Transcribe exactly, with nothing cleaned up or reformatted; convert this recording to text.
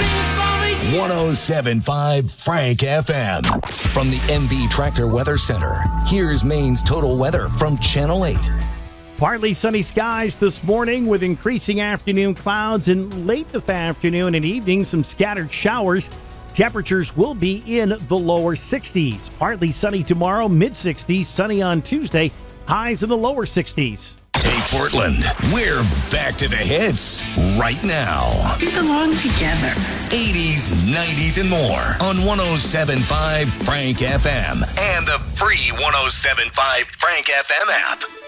one oh seven point five Frank F M. From the M B Tractor Weather Center, here's Maine's total weather from Channel eight. Partly sunny skies this morning with increasing afternoon clouds, and late this afternoon and evening some scattered showers. Temperatures will be in the lower sixties. Partly sunny tomorrow, mid sixties, sunny on Tuesday, highs in the lower sixties. Hey, Portland, we're back to the hits right now. We belong together. eighties, nineties, and more on one oh seven point five Frank F M and the free one oh seven point five Frank F M app.